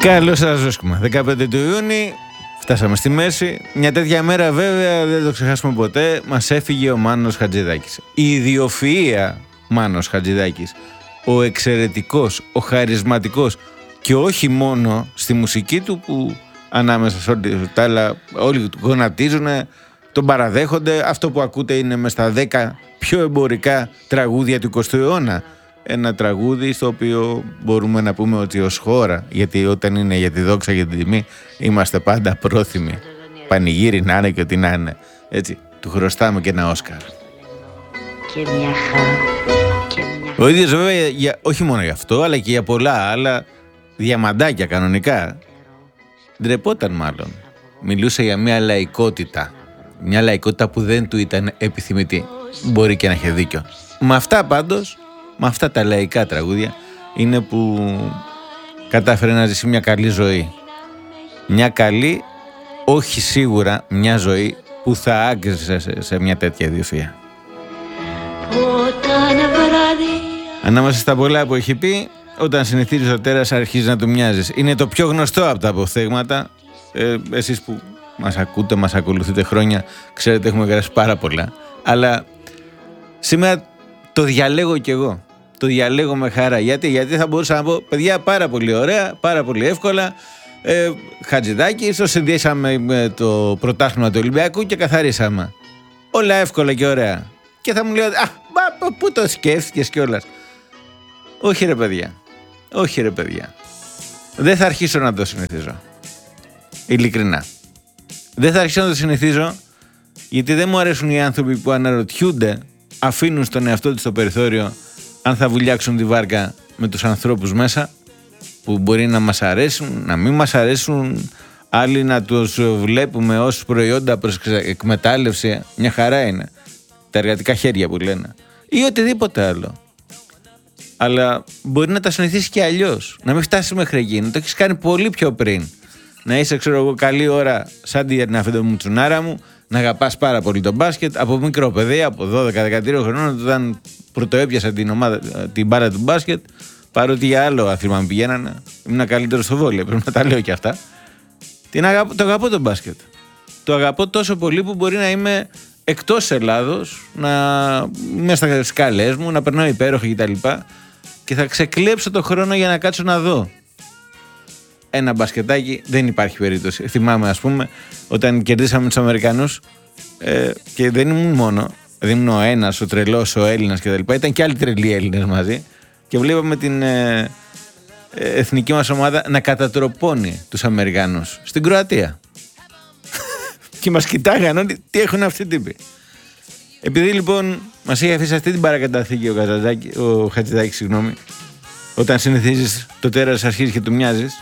Καλώς σας βρίσκουμε. 15 του Ιούνιου, φτάσαμε στη μέση. Μια τέτοια μέρα βέβαια δεν το ξεχάσουμε ποτέ. Μας έφυγε ο Μάνος Χατζηδάκης. Η ιδιοφυΐα Μάνος Χατζηδάκης. Ο εξαιρετικός, ο χαρισματικός και όχι μόνο στη μουσική του που ανάμεσα σε όλα τα άλλα όλοι γονατίζουν, τον παραδέχονται. Αυτό που ακούτε είναι μες στα 10 πιο εμπορικά τραγούδια του 20ου αιώνα. Ένα τραγούδι στο οποίο μπορούμε να πούμε ότι ως χώρα, γιατί όταν είναι για τη δόξα και την τιμή, είμαστε πάντα πρόθυμοι. Πανηγύρι να είναι και ό,τι να είναι. Έτσι, του χρωστάμε και ένα Όσκαρ. Ο ίδιος βέβαια, όχι μόνο για αυτό, αλλά και για πολλά άλλα διαμαντάκια κανονικά. Ντρεπόταν μάλλον. Μιλούσε για μια λαϊκότητα. Μια λαϊκότητα που δεν του ήταν επιθυμητή. Μπορεί και να είχε δίκιο. Με αυτά πάντως, με αυτά τα λαϊκά τραγούδια είναι που κατάφερε να ζήσει μια καλή ζωή. Μια καλή, όχι σίγουρα μια ζωή που θα άγγιζε σε μια τέτοια ιδιοφυΐα. Ανάμεσα στα πολλά που έχει πει, όταν συνηθίζεις το τέρας αρχίζει να του μοιάζεις. Είναι το πιο γνωστό από τα αποθέγματα. Εσείς που μας ακούτε, μας ακολουθείτε χρόνια, ξέρετε έχουμε γράψει πάρα πολλά. Αλλά σήμερα το διαλέγω κι εγώ. Το διαλέγω με χαρά. Γιατί θα μπορούσα να πω, παιδιά, πάρα πολύ ωραία, πάρα πολύ εύκολα. Χατζηδάκη, το συνδύσαμε με το πρωτάθλημα του Ολυμπιακού και καθαρίσαμε. Όλα εύκολα και ωραία. Και θα μου λέει, πού το σκέφτηκες κιόλας. Όχι ρε παιδιά. Όχι ρε παιδιά. Δεν θα αρχίσω να το συνηθίζω. Ειλικρινά. Δεν θα αρχίσω να το συνηθίζω, γιατί δεν μου αρέσουν οι άνθρωποι που αναρωτιούνται, αφήνουν στον εαυτό τους στο περιθώριο αν θα βουλιάξουν τη βάρκα με τους ανθρώπους μέσα, που μπορεί να μας αρέσουν, να μην μας αρέσουν, άλλοι να τους βλέπουμε ως προϊόντα προς εκμετάλλευση. Μια χαρά είναι. Τα εργατικά χέρια που λένε. Ή οτιδήποτε άλλο. Αλλά μπορεί να τα συνηθίσει και αλλιώς. Να μην φτάσει μέχρι εκεί. Να το έχεις κάνει πολύ πιο πριν. Να είσαι, ξέρω εγώ, καλή ώρα σαν την αφεντομουτσουνάρα μου, να αγαπάς πάρα πολύ τον μπάσκετ. Από μικρό παιδί, από 12-13 χρονών, όταν πρωτοέπιασα την μπάλα του μπάσκετ, παρότι για άλλο άθλημα μου πηγαίνανε, ήμουν καλύτερο στο βόλεϊ. Πρέπει να τα λέω και αυτά. Το αγαπώ τον μπάσκετ. Το αγαπώ τόσο πολύ που μπορεί να είμαι εκτός Ελλάδος, να είμαι στα σκάλες μου, να περνάω υπέροχα κτλ. Και θα ξεκλέψω το χρόνο για να κάτσω να δω ένα μπασκετάκι. Δεν υπάρχει περίπτωση. Θυμάμαι, ας πούμε, όταν κερδίσαμε τους Αμερικανούς, και δεν ήμουν μόνο, δεν ήμουν ο ένας, ο τρελός, ο Έλληνας κτλ. Ήταν και άλλοι τρελοί Έλληνες μαζί. Και βλέπαμε την εθνική μας ομάδα να κατατροπώνει τους Αμερικανούς στην Κροατία. Και μας κοιτάγαν όλοι τι έχουν αυτοί οι τύποι. Επειδή λοιπόν μας είχε αφήσει αυτή την παρακαταθήκη ο Χατζηδάκης, όταν συνηθίζεις το τέρας αρχίζεις και του μοιάζεις,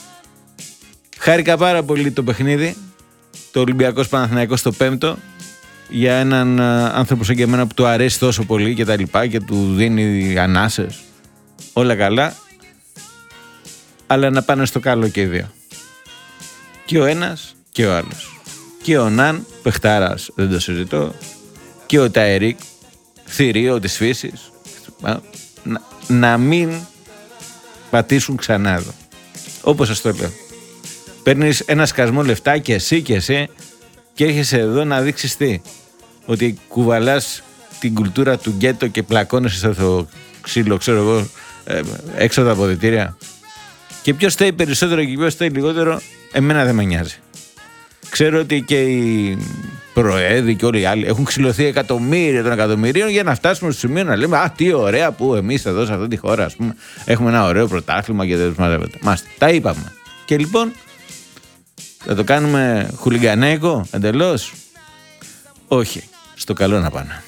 χάρηκα πάρα πολύ το παιχνίδι, το Ολυμπιακός Παναθηναϊκός στο 5ο, για έναν άνθρωπο σαν και εμένα που του αρέσει τόσο πολύ και τα λοιπά και του δίνει ανάσες, όλα καλά, αλλά να πάνε στο καλό και οι δύο. Και ο ένας και ο άλλος. Και ο Ναν, παιχτάρας, δεν το συζητώ, και ο Ταερίκ, θηρίο της φύσης, να μην πατήσουν ξανά εδώ. Όπως σας το λέω. Παίρνεις ένα σκασμό λεφτά και εσύ και έρχεσαι εδώ να δείξεις τι. Ότι κουβαλάς την κουλτούρα του γκέτο και πλακώνεσαι στο ξύλο, ξέρω εγώ, έξω από τα αποδυτήρια. Και ποιος θέλει περισσότερο και ποιος θέλει λιγότερο, εμένα δεν με νοιάζει. Ξέρω ότι και οι προέδροι και όλοι οι άλλοι έχουν ξυλωθεί εκατομμύρια των εκατομμυρίων για να φτάσουμε στο σημείο να λέμε «Α, τι ωραία που εμείς εδώ σε αυτή τη χώρα, ας πούμε, έχουμε ένα ωραίο πρωτάθλημα και δεν τους μαζεύεται». Τα είπαμε. Και λοιπόν, θα το κάνουμε χουλιγκανέικο εντελώς? Όχι. Στο καλό να πάνε.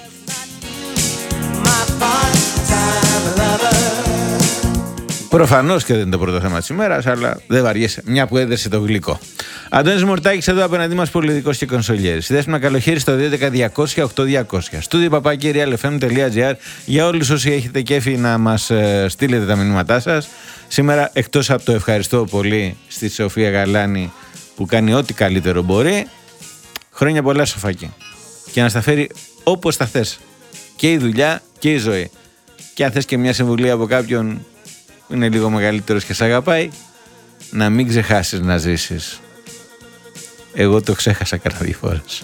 Προφανώς και δεν είναι το πρώτο θέμα της ημέρας, αλλά δεν βαριέσαι, μια που έδεσε το γλυκό. Αντώνης Μορτάκης εδώ απέναντί μας, πολιτικός και κονσολιέρης. Συνδέσουμε καλοχέρι στο 211-200-8200. Studio@realfm.gr για όλους όσοι έχετε κέφι να μας στείλετε τα μηνύματά σας. Σήμερα, εκτός από το ευχαριστώ πολύ στη Σοφία Γαλάνη που κάνει ό,τι καλύτερο μπορεί, χρόνια πολλά Σοφάκη. Και να στα φέρει όπως τα θες. Και η δουλειά και η ζωή. Και αν θες και μια συμβουλή από κάποιον που είναι λίγο μεγαλύτερος και σ' αγαπάει, να μην ξεχάσεις να ζήσεις. Εγώ το ξέχασα κατά δύο φορές.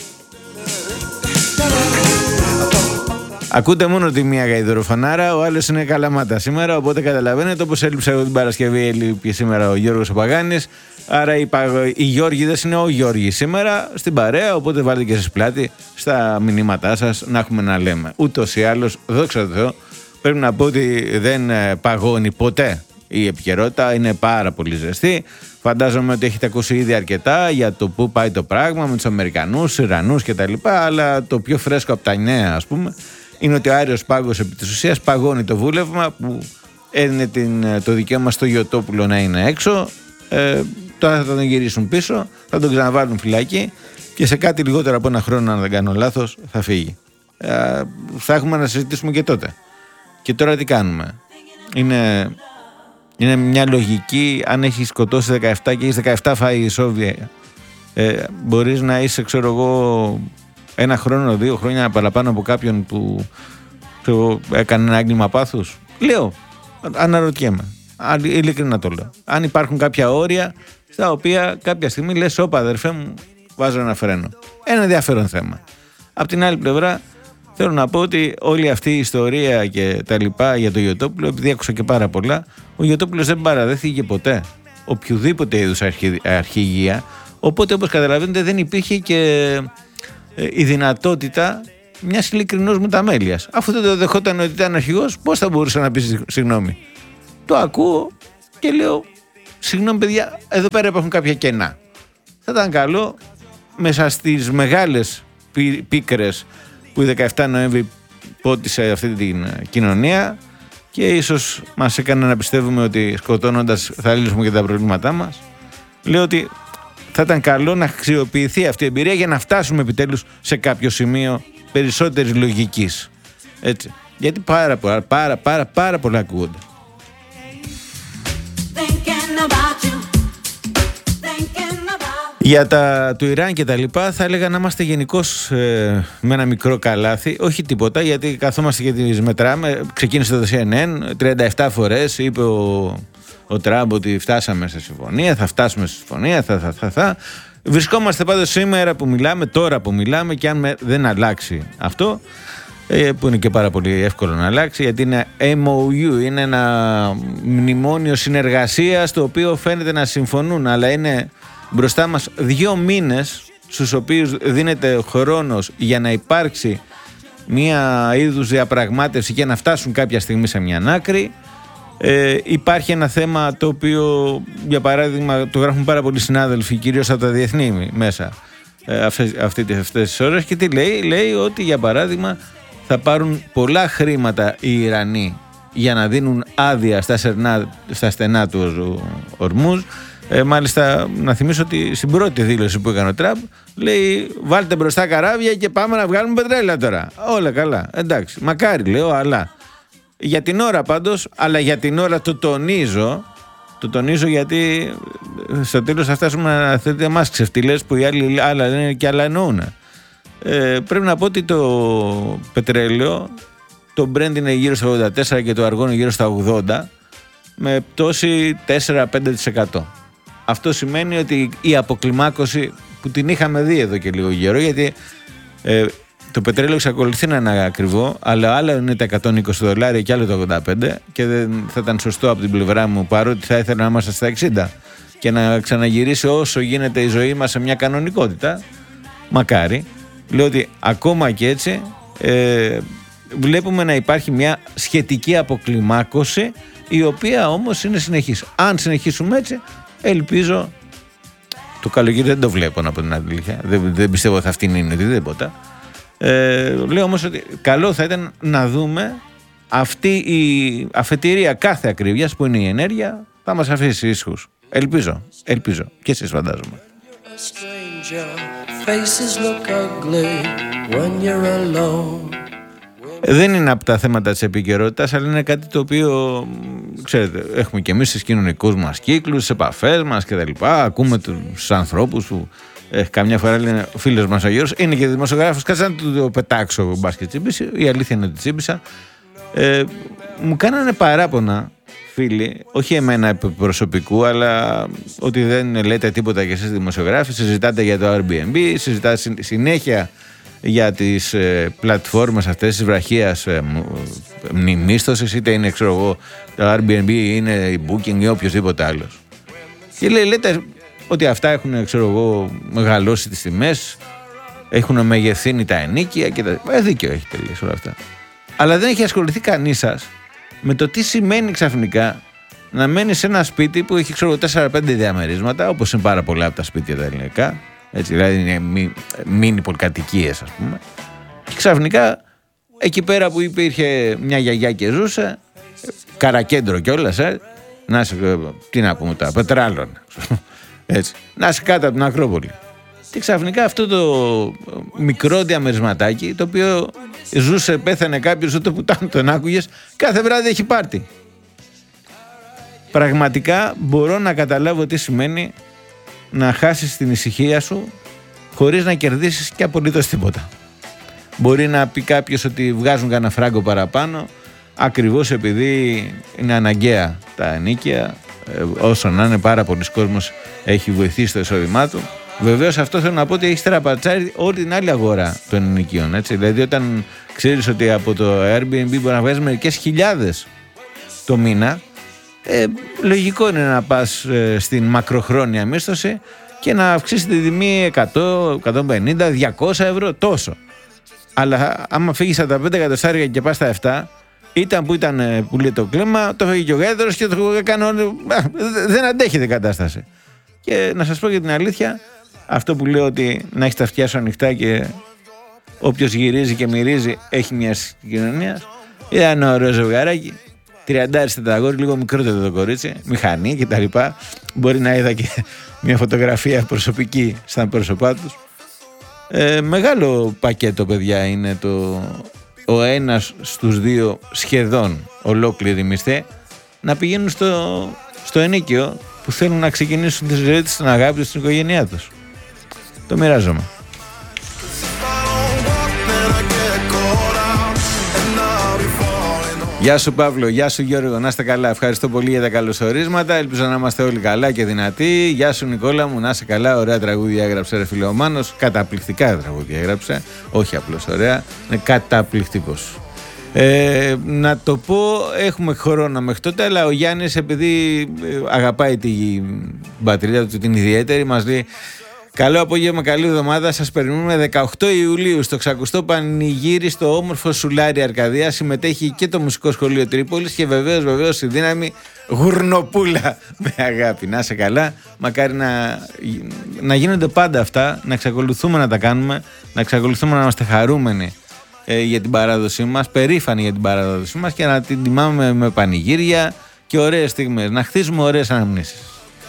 Ακούτε μόνο τη μία γαϊδουροφανάρα, ο άλλος είναι Καλαμάτα σήμερα, οπότε καταλαβαίνετε, όπως έλειψε εγώ την Παρασκευή, έλειπε σήμερα ο Γιώργος ο Παγάνης, άρα οι Γιώργηδες είναι ο Γιώργης σήμερα στην παρέα, οπότε βάλτε και εσείς πλάτη στα μηνύματά σας να έχουμε να λέμε. Ούτως ή άλλως, δόξα τω Θεώ, πρέπει να πω ότι δεν παγώνει ποτέ η επικαιρότητα, είναι πάρα πολύ ζεστή. Φαντάζομαι ότι έχετε ακούσει ήδη αρκετά για το πού πάει το πράγμα με τους Αμερικανούς, Ιρανούς κτλ. Αλλά το πιο φρέσκο από τα νέα, ας πούμε, είναι ότι ο Άριος Πάγος επί της ουσίας παγώνει το βούλευμα που έδινε το δικαίωμα στο Γιωτόπουλο να είναι έξω. Τώρα θα τον γυρίσουν πίσω, θα τον ξαναβάλουν φυλακή και σε κάτι λιγότερο από ένα χρόνο, αν δεν κάνω λάθος, θα φύγει. Θα έχουμε να συζητήσουμε και τότε. Και τώρα τι κάνουμε? Είναι μια λογική, αν έχεις σκοτώσει 17 και έχεις 17 φάει ισόβια, μπορείς να είσαι, ξέρω εγώ, ένα χρόνο, 2 χρόνια παραπάνω από κάποιον που έκανε ένα έγκλημα πάθους. Λέω, αναρωτιέμαι, ειλικρινά το λέω, αν υπάρχουν κάποια όρια στα οποία κάποια στιγμή λες, όπα αδερφέ μου, βάζω ένα φρένο. Ένα ενδιαφέρον θέμα. Απ' την άλλη πλευρά, θέλω να πω ότι όλη αυτή η ιστορία και τα λοιπά για το Γιωτόπουλο, επειδή άκουσα και πάρα πολλά, ο Γιωτόπουλος δεν παραδέχθηκε ποτέ οποιοδήποτε είδους αρχηγία, οπότε όπως καταλαβαίνετε δεν υπήρχε και η δυνατότητα μιας ειλικρινούς μεταμέλειας. Αφού δεν το δεχόταν ότι ήταν αρχηγός, πώς θα μπορούσε να πει συγγνώμη? Το ακούω και λέω, συγγνώμη παιδιά, εδώ πέρα υπάρχουν κάποια κενά. Θα ήταν καλό μέσα στις μεγάλες πίκρες που η 17 Νοέμβρη πότισε αυτή την κοινωνία και ίσως μας έκανε να πιστεύουμε ότι σκοτώνοντας θα λύσουμε και τα προβλήματά μας. Λέω ότι θα ήταν καλό να αξιοποιηθεί αυτή η εμπειρία για να φτάσουμε επιτέλους σε κάποιο σημείο περισσότερης λογικής. Έτσι. Γιατί πάρα πολλά ακούγονται. Για τα του Ιράν και τα λοιπά θα έλεγα να είμαστε γενικώς με ένα μικρό καλάθι, όχι τίποτα, γιατί καθόμαστε και τις μετράμε. Ξεκίνησε το CNN, 37 φορές είπε ο Τραμπ ότι φτάσαμε σε συμφωνία, θα φτάσουμε σε συμφωνία, θα. Βρισκόμαστε πάντως σήμερα που μιλάμε, τώρα που μιλάμε, και αν δεν αλλάξει αυτό, που είναι και πάρα πολύ εύκολο να αλλάξει, γιατί είναι MOU, είναι ένα μνημόνιο συνεργασίας το οποίο φαίνεται να συμφωνούν, αλλά είναι μπροστά μας 2 μήνες στους οποίους δίνεται χρόνος για να υπάρξει μία είδους διαπραγμάτευση και να φτάσουν κάποια στιγμή σε μια άκρη. Υπάρχει ένα θέμα το οποίο, για παράδειγμα, το γράφουν πάρα πολλοί συνάδελφοι, κυρίως από τα διεθνή μέσα αυτές τις ώρες, και τι λέει? Λέει ότι, για παράδειγμα, θα πάρουν πολλά χρήματα οι Ιρανοί για να δίνουν άδεια στα στενά του Ορμούζ. Μάλιστα, να θυμίσω ότι στην πρώτη δήλωση που έκανε ο Τραμπ λέει, βάλτε μπροστά καράβια και πάμε να βγάλουμε πετρέλαια τώρα. Όλα καλά, εντάξει, μακάρι λέω, αλλά για την ώρα πάντως, αλλά για την ώρα το τονίζω γιατί στο τέλος θα φτάσουμε να θέλετε εμάς ξεφτυλές που οι άλλοι άλλα λένε και άλλα εννοούν. Πρέπει να πω ότι το πετρέλαιο, το Brent είναι γύρω στα 84 και το αργόνο γύρω στα 80, με πτώση 4-5%. Αυτό σημαίνει ότι η αποκλιμάκωση που την είχαμε δει εδώ και λίγο καιρό, γιατί το πετρέλαιο εξακολουθεί να είναι ακριβό, αλλά άλλο είναι τα $120 και άλλο το 85, και δεν θα ήταν σωστό από την πλευρά μου, παρότι θα ήθελα να είμαστε στα 60 και να ξαναγυρίσει όσο γίνεται η ζωή μας σε μια κανονικότητα. Μακάρι. Λέω ότι ακόμα και έτσι βλέπουμε να υπάρχει μια σχετική αποκλιμάκωση, η οποία όμως είναι συνεχής. Αν συνεχίσουμε έτσι, ελπίζω, το καλοκαίρι δεν το βλέπω από την αλήθεια, δεν πιστεύω θα αυτήν οτιδήποτε. Λέω όμως ότι καλό θα ήταν να δούμε αυτή η αφετηρία κάθε ακρίβειας που είναι η ενέργεια θα μας αφήσει ήσυχους. Ελπίζω και εσείς φαντάζομαι. Δεν είναι από τα θέματα της επικαιρότητας, αλλά είναι κάτι το οποίο, ξέρετε, έχουμε και εμείς στις κοινωνικούς μας κύκλους, στις επαφές μας και τα λοιπά. Ακούμε τους ανθρώπους που καμιά φορά λένε, ο φίλος μας ο Γιώργος είναι και δημοσιογράφος, κάτσε να το πετάξω μπάσκετ τσίμπηση. Η αλήθεια είναι ότι τσίμπησα. Μου κάνανε παράπονα φίλοι, όχι εμένα προσωπικού, αλλά ότι δεν λέτε τίποτα και εσείς δημοσιογράφοι, συζητάτε για το Airbnb, συζητάτε συνέχεια για τις πλατφόρμες αυτές της βραχίας μίσθωσης, είτε είναι, ξέρω εγώ, το Airbnb, είναι η Booking ή οποιοδήποτε άλλος. Και λέτε ότι αυτά έχουν, ξέρω εγώ, μεγαλώσει τις τιμές, έχουν μεγεθύνει τα ενοίκια και τα... δίκαιο έχει τελειώσει όλα αυτά. Αλλά δεν έχει ασχοληθεί κανείς σας με το τι σημαίνει ξαφνικά να μένει σε ένα σπίτι που έχει, ξέρω, 4-5 διαμερίσματα, όπως είναι πάρα πολλά από τα σπίτια τα ελληνικά, έτσι, δηλαδή είναι μίνι πολυκατοικίες, ας πούμε, και ξαφνικά εκεί πέρα που υπήρχε μια γιαγιά και ζούσε, καρακέντρο κιόλας, να είσαι, τι να πούμε τώρα, πετράλων, έτσι, να είσαι κάτω από την Ακρόπολη. Και ξαφνικά αυτό το μικρό διαμερισματάκι, το οποίο ζούσε, πέθανε κάποιος, ούτε που τον άκουγες, κάθε βράδυ έχει πάρτι. Πραγματικά μπορώ να καταλάβω τι σημαίνει να χάσεις την ησυχία σου χωρίς να κερδίσεις και απολύτως τίποτα. Μπορεί να πει κάποιος ότι βγάζουν κανένα φράγκο παραπάνω, ακριβώς επειδή είναι αναγκαία τα ενοίκια, όσο να είναι, πάρα πολλοί κόσμος έχει βοηθήσει το εισόδημά του. Βεβαίως αυτό θέλω να πω ότι έχει στραπατσάρει όλη την άλλη αγορά των ενοικίων, έτσι. Δηλαδή όταν ξέρεις ότι από το Airbnb μπορεί να βγάζεις μερικές χιλιάδες το μήνα, λογικό είναι να πας στην μακροχρόνια μίσθωση και να αυξήσει τη τιμή 100, 150, 200 ευρώ, τόσο. Αλλά άμα φύγεις από τα 5 εκατοστάρια και πας στα 7, ήταν που ήταν που λέει το κλίμα, το φύγει και ο γέδρος και το έκανε όλο. Δεν αντέχει την κατάσταση. Και να σας πω για την αλήθεια, αυτό που λέω ότι να έχεις τα αυτιά σου ανοιχτά και όποιος γυρίζει και μυρίζει έχει μια συγκοινωνία. Ήταν ένα ωραίο ζευγαράκι, 30 τετραγωνικό, λίγο μικρότερο το κορίτσι, μηχανή κτλ. Μπορεί να είδα και μια φωτογραφία προσωπική στα πρόσωπά τους. Μεγάλο πακέτο, παιδιά, είναι ο ένας στους δύο σχεδόν ολόκληροι μισθοί να πηγαίνουν στο ενίκιο που θέλουν να ξεκινήσουν τη ζωή τους, στην αγάπη τους, στην οικογένειά τους. Το μοιράζομαι. Γεια σου Παύλο, γεια σου Γιώργο, να είστε καλά. Ευχαριστώ πολύ για τα καλωσορίσματα. Ελπίζω να είμαστε όλοι καλά και δυνατοί. Γεια σου Νικόλα μου, να είστε καλά. Ωραία τραγούδια έγραψε ρε φίλε ο Μάνος. Καταπληκτικά τραγούδια έγραψε. Όχι απλώς ωραία, είναι καταπληκτικός. Να το πω, έχουμε χρόνο μέχρι τότε, αλλά ο Γιάννης, επειδή αγαπάει την πατρίδα του την ιδιαίτερη, μας λέει: καλό απόγευμα, καλή εβδομάδα. Σας περιμένουμε 18 Ιουλίου στο ξακουστό πανηγύρι στο όμορφο Σουλάρι Αρκαδία. Συμμετέχει και το Μουσικό Σχολείο Τρίπολης και βεβαίως η δύναμη Γουρνοπούλα. Με αγάπη, να είσαι καλά. Μακάρι να γίνονται πάντα αυτά, να εξακολουθούμε να τα κάνουμε, να εξακολουθούμε να είμαστε χαρούμενοι για την παράδοσή μας, περήφανοι για την παράδοσή μας και να την τιμάμε με πανηγύρια και ωραίες στιγμές, να χτίσουμε ωραίες αναμνήσεις.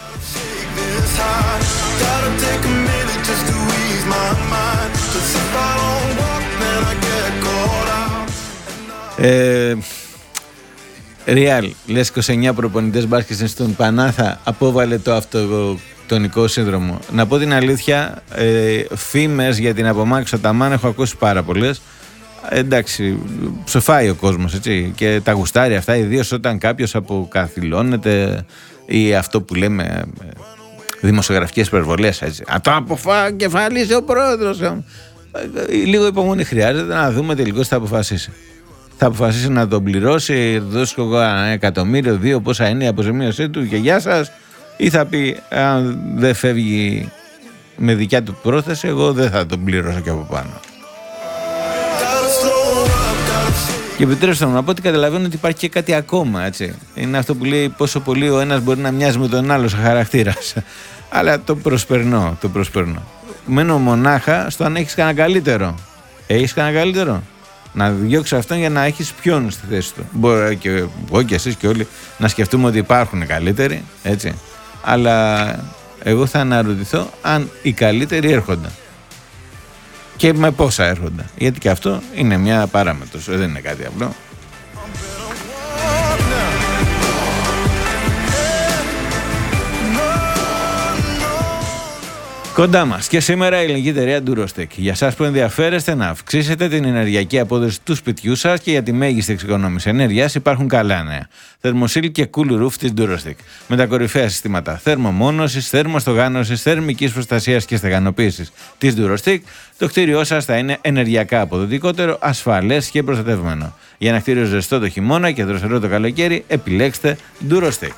Ριάλ, λες 29 προπονητές μπάσκετ στον Πανάθα, απόβαλε το αυτοκτονικό σύνδρομο. Να πω την αλήθεια, φήμες για την απομάκρυνση από τα μάνα έχω ακούσει πάρα πολλές. Εντάξει, ψοφάει ο κόσμος, έτσι, και τα γουστάρει αυτά, ιδίως όταν κάποιος αποκαθιλώνεται ή αυτό που λέμε δημοσιογραφικές υπερβολές, έτσι. Α, το αποκεφαλίσει ο πρόεδρος. Λίγο υπομονή χρειάζεται να δούμε τελικώς τι θα αποφασίσει. Θα αποφασίσει να τον πληρώσει, δώσει εγώ 1.000.000, 2, πόσα είναι η αποζημίωσή του και γεια σας, ή θα πει αν δεν φεύγει με δικιά του πρόθεση, εγώ δεν θα τον πληρώσω και από πάνω. Και επιτρέψτε μου να πω ότι καταλαβαίνω ότι υπάρχει και κάτι ακόμα, έτσι. Είναι αυτό που λέει πόσο πολύ ο ένας μπορεί να μοιάζει με τον άλλο σε χαρακτήρας. Αλλά το προσπερνώ. Μένω μονάχα στο αν έχεις κανένα καλύτερο. Έχεις κανένα καλύτερο? Να διώξει αυτόν για να έχεις ποιον στη θέση του. Μπορεί και εγώ και εσείς και όλοι να σκεφτούμε ότι υπάρχουν καλύτεροι, έτσι. Αλλά εγώ θα αναρωτηθώ αν οι καλύτεροι έρχονται. Και με πόσα έρχονται. Γιατί και αυτό είναι μια παράμετρος, δεν είναι κάτι απλό. Κοντά μας και σήμερα η ελληνική εταιρεία Durostec. Για εσάς που ενδιαφέρεστε να αυξήσετε την ενεργειακή απόδοση του σπιτιού σας και για τη μέγιστη εξοικονόμηση ενέργειας, υπάρχουν καλά νέα. Thermosil και Cool Roof της Durostec. Με τα κορυφαία συστήματα θερμομόνωσης, θερμοστογάνωσης, θερμικής προστασίας και στεγανοποίησης της Durostec, το κτίριό σας θα είναι ενεργειακά αποδοτικότερο, ασφαλές και προστατευμένο. Για ένα κτίριο ζεστό το χειμώνα και δροσερό το καλοκαίρι, επιλέξτε Durostec.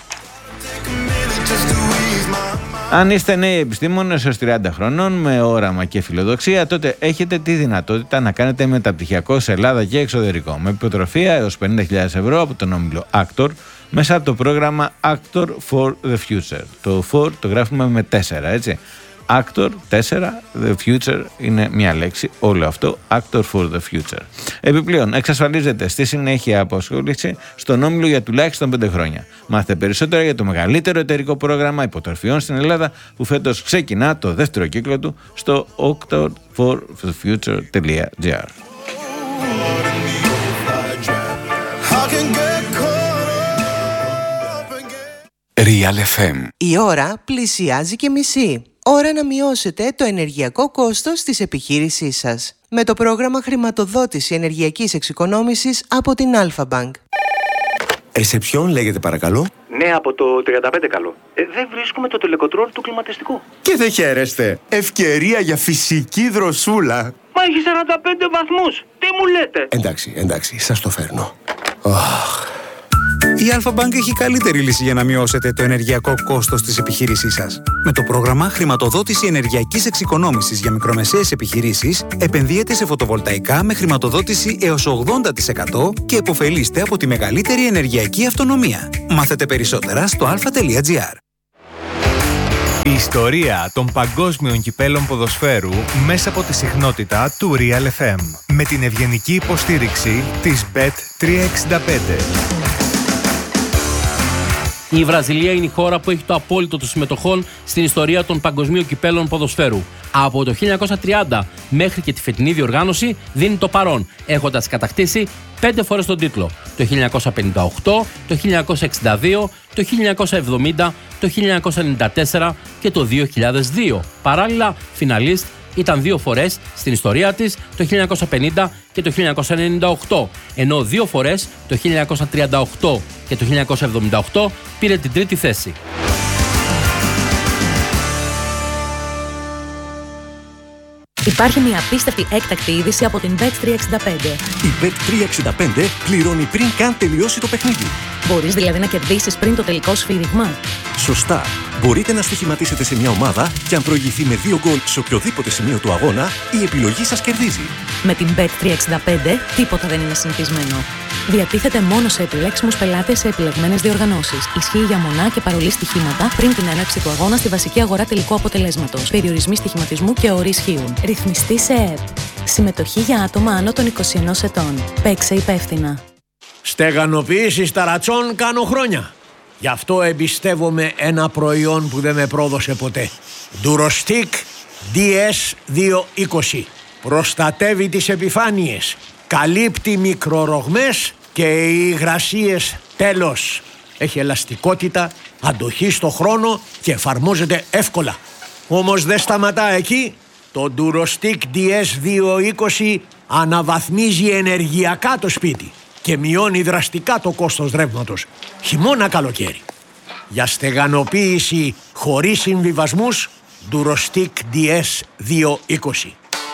Αν είστε νέοι επιστήμονες έως 30 χρονών με όραμα και φιλοδοξία, τότε έχετε τη δυνατότητα να κάνετε μεταπτυχιακό σε Ελλάδα και εξωτερικό με υποτροφία έως 50.000 ευρώ από τον όμιλο Actor μέσα από το πρόγραμμα Actor for the Future. Το for το γράφουμε με 4, έτσι. Actor 4, the future είναι μια λέξη, όλο αυτό, Actor for the Future. Επιπλέον, εξασφαλίζεται στη συνέχεια απασχόληση στον όμιλο για τουλάχιστον 5 χρόνια. Μάθετε περισσότερα για το μεγαλύτερο εταιρικό πρόγραμμα υποτροφιών στην Ελλάδα που φέτος ξεκινά το δεύτερο κύκλο του στο actorforthefuture.gr. Real FM. Η ώρα πλησιάζει και μισή. Ώρα να μειώσετε το ενεργειακό κόστος της επιχείρησής σας με το πρόγραμμα χρηματοδότηση ενεργειακής εξοικονόμησης από την Alpha Bank. Σε ποιον λέγεται παρακαλώ? Ναι, από το 35 καλό. Δεν βρίσκουμε το τελεκοτρόλ του κλιματιστικού. Και δεν χαίρεστε. Ευκαιρία για φυσική δροσούλα. Μα έχει 45 βαθμούς. Τι μου λέτε? Εντάξει, σας το φέρνω. Η Alpha Bank έχει καλύτερη λύση για να μειώσετε το ενεργειακό κόστος της επιχείρησής σας. Με το πρόγραμμα χρηματοδότηση ενεργειακής εξοικονόμησης για μικρομεσαίες επιχειρήσεις, επενδύετε σε φωτοβολταϊκά με χρηματοδότηση έως 80% και επωφελείστε από τη μεγαλύτερη ενεργειακή αυτονομία. Μάθετε περισσότερα στο alpha.gr. Η ιστορία των παγκόσμιων κυπέλων ποδοσφαίρου μέσα από τη συχνότητα του Real FM. Με την ευγενική υποστήριξη της Bet365. Η Βραζιλία είναι η χώρα που έχει το απόλυτο των συμμετοχών στην ιστορία των παγκοσμίων κυπέλων ποδοσφαίρου. Από το 1930 μέχρι και τη φετινή διοργάνωση δίνει το παρόν, έχοντας κατακτήσει 5 φορές τον τίτλο. Το 1958, το 1962, το 1970, το 1994 και το 2002. Παράλληλα, φιναλίστ ήταν 2 φορές στην ιστορία της, το 1950 και το 1998, ενώ 2 φορές, το 1938 και το 1978, πήρε την 3η θέση. Υπάρχει μια απίστευτη έκτακτη είδηση από την Bet365. Η Bet365 πληρώνει πριν καν τελειώσει το παιχνίδι. Μπορείς δηλαδή να κερδίσεις πριν το τελικό σφύριγμα. Σωστά. Μπορείτε να στοιχηματίσετε σε μια ομάδα και αν προηγηθεί με 2 γκολ σε οποιοδήποτε σημείο του αγώνα, η επιλογή σας κερδίζει. Με την Bet365 τίποτα δεν είναι συνηθισμένο. Διατίθεται μόνο σε επιλέξιμους πελάτες σε επιλεγμένες διοργανώσεις. Ισχύει για μονά και παρολί στοιχήματα πριν την έναρξη του αγώνα στη βασική αγορά τελικού αποτελέσματος. Περιορισμοί στοιχηματισμού και όροι ισχύουν. Ρυθμιστή σε ΕΕΠ. Συμμετοχή για άτομα άνω των 21 ετών. Παίξε υπεύθυνα. Στεγανοποίηση ταρατσών κάνω χρόνια. Γι' αυτό εμπιστεύομαι ένα προϊόν που δεν με πρόδωσε ποτέ. Durostec DS220. Προστατεύει τις επιφάνειες. Καλύπτει μικρορογμές και υγρασίες τέλος. Έχει ελαστικότητα, αντοχή στο χρόνο και εφαρμόζεται εύκολα. Όμως δεν σταματά εκεί. Το Durostec DS220 αναβαθμίζει ενεργειακά το σπίτι και μειώνει δραστικά το κόστος ρεύματος, χειμώνα καλοκαίρι. Για στεγανοποίηση χωρίς συμβιβασμούς, Durostec DS220.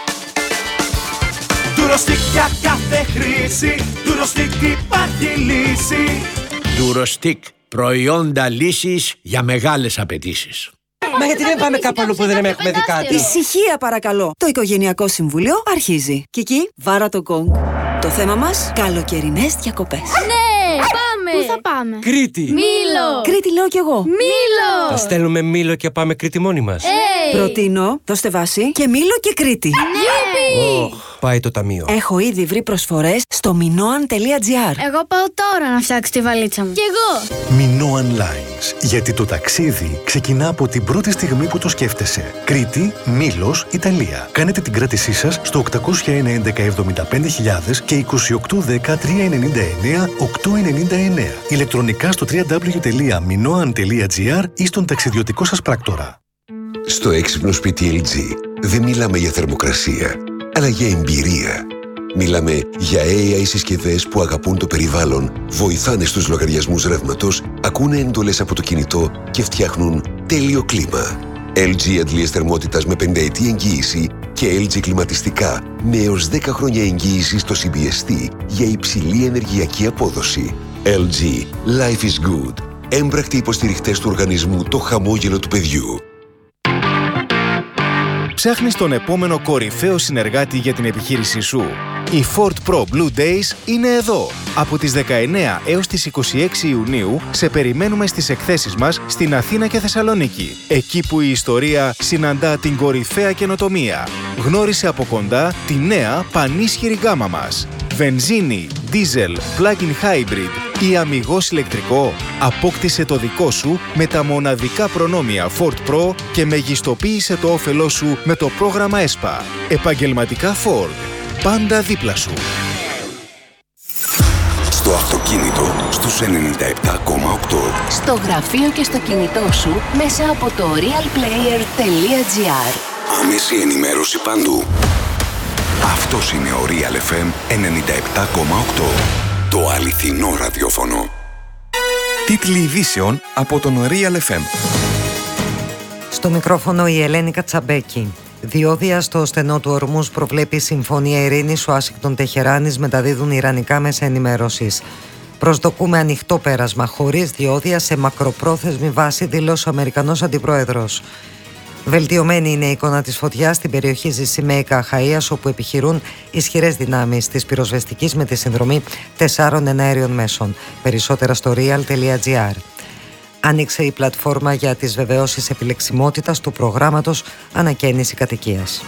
Durostec για κάθε χρήση, Durostec υπάρχει λύση. Durostec, προϊόντα λύσης για μεγάλες απαιτήσεις. Μα γιατί δεν πάμε κάπου αλλού που δεν έχουμε δει κάτι? Ησυχία παρακαλώ. Το Οικογενειακό Συμβούλιο αρχίζει. Κική, βάρα το γκονγκ. Το θέμα μας, καλοκαιρινές διακοπές. Ναι, πάμε! Πού θα πάμε? Κρήτη! Μήλο! Κρήτη λέω κι εγώ. Μήλο! Θα στέλνουμε Μήλο και πάμε Κρήτη μόνοι μας. Προτείνω, δώστε βάση και Μήλο και Κρήτη. Ναι! Πάει το ταμείο. Έχω ήδη βρει προσφορές στο minoan.gr. Εγώ πάω τώρα να φτιάξω τη βαλίτσα μου. Κι εγώ! Minoan Lines. Γιατί το ταξίδι ξεκινά από την πρώτη στιγμή που το σκέφτεσαι. Κρήτη, Μήλος, Ιταλία. Κάνετε την κράτησή σας στο 801 11 και 2810 399 899. Ηλεκτρονικά στο www.minoan.gr ή στον ταξιδιωτικό σας πράκτορα. Στο έξυπνο σπίτι LG δεν μιλάμε για θερμοκρασία, αλλά για εμπειρία. Μιλάμε για AI συσκευές που αγαπούν το περιβάλλον, βοηθάνε στους λογαριασμούς ρεύματος, ακούνε εντολές από το κινητό και φτιάχνουν τέλειο κλίμα. LG αντλίες θερμότητας με 50ετή εγγύηση και LG κλιματιστικά με έως 10 χρόνια εγγύηση στο CBST για υψηλή ενεργειακή απόδοση. LG. Life is good. Έμπρακτοι υποστηριχτές του οργανισμού Το Χαμόγελο του Παιδιού. Ψάχνεις τον επόμενο κορυφαίο συνεργάτη για την επιχείρησή σου. Οι Ford Pro Blue Days είναι εδώ. Από τις 19 έως τις 26 Ιουνίου σε περιμένουμε στις εκθέσεις μας στην Αθήνα και Θεσσαλονίκη. Εκεί που η ιστορία συναντά την κορυφαία καινοτομία. Γνώρισε από κοντά τη νέα πανίσχυρη γκάμα μας. Βενζίνη, δίζελ, plug-in hybrid ή αμιγώς ηλεκτρικό. Απόκτησε το δικό σου με τα μοναδικά προνόμια Ford Pro και μεγιστοποίησε το όφελό σου με το πρόγραμμα ΕΣΠΑ. Επαγγελματικά Ford. Πάντα δίπλα σου. Στο αυτοκίνητο στους 97,8. Στο γραφείο και στο κινητό σου μέσα από το realplayer.gr. Άμεση ενημέρωση παντού. Αυτός είναι ο Real FM 97,8. Το αληθινό ραδιόφωνο. Τίτλοι ειδήσεων από τον Real FM. Στο μικρόφωνο η Ελένη Κατσαμπέκη. Διόδια στο στενό του Ορμούς προβλέπει συμφωνία ειρήνης. Ουάσιγκτον Τεχεράνης μεταδίδουν ιρανικά μέσα ενημέρωσης. Προσδοκούμε ανοιχτό πέρασμα χωρίς διόδια σε μακροπρόθεσμη βάση, δήλωσε ο Αμερικανός Αντιπρόεδρος. Βελτιωμένη είναι η εικόνα της φωτιάς στην περιοχή Ζησιμαίκα Αχαΐας, όπου επιχειρούν ισχυρές δυνάμεις της πυροσβεστικής με τη συνδρομή 4 εναέριων μέσων. Περισσότερα στο real.gr. Άνοιξε η πλατφόρμα για τις βεβαιώσεις επιλεξιμότητας του προγράμματος Ανακαίνιση Κατοικίας.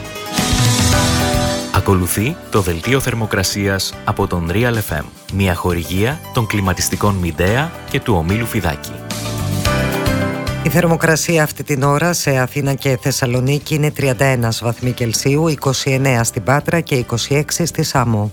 Ακολουθεί το δελτίο θερμοκρασίας από τον Real FM, μια χορηγία των κλιματιστικών Μιντέα και του ομίλου Φιδάκη. Η θερμοκρασία αυτή την ώρα σε Αθήνα και Θεσσαλονίκη είναι 31 βαθμοί Κελσίου, 29 στην Πάτρα και 26 στη Σάμο.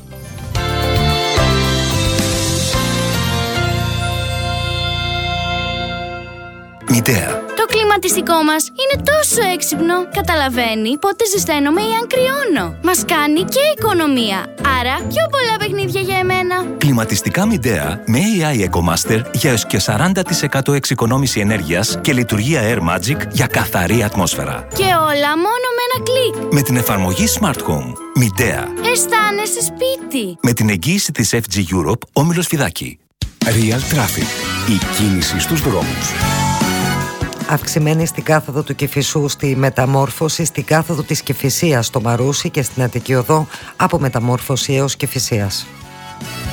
Μιντέα. Το κλιματιστικό μας είναι τόσο έξυπνο. Καταλαβαίνει πότε ζεσταίνομαι ή αν κρυώνω. Μας κάνει και οικονομία. Άρα πιο πολλά παιχνίδια για εμένα. Κλιματιστικά Μιντέα με AI EcoMaster για έως και 40% εξοικονόμηση ενέργειας και λειτουργία Air Magic για καθαρή ατμόσφαιρα. Και όλα μόνο με ένα κλικ. Με την εφαρμογή Smart Home. Μιντέα. Αισθάνεσαι σπίτι. Με την εγγύηση της FG Europe, όμιλος Φιδάκη. Real Traffic. Η κίνηση στους δρόμους. Αυξημένη στην κάθοδο του Κηφισού στη Μεταμόρφωση, στην κάθοδο της Κηφισίας στο Μαρούσι και στην Αττική Οδό από Μεταμόρφωση έως Κηφισίας.